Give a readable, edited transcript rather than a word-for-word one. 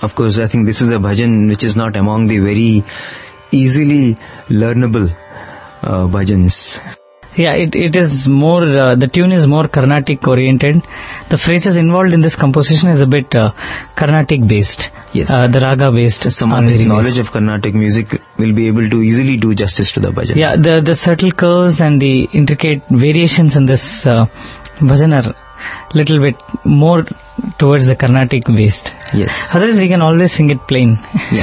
Of course, I think this is a bhajan which is not among the very easily learnable bhajans. Yeah, it is more, the tune is more Carnatic oriented. The phrases involved in this composition is a bit Carnatic based. Yes. The raga based. Someone with knowledge of Carnatic music will be able to easily do justice to the bhajan. Yeah, the subtle curves and the intricate variations in this bhajan are little bit more towards the Carnatic based. Yes. Otherwise we can always sing it plain. Yeah.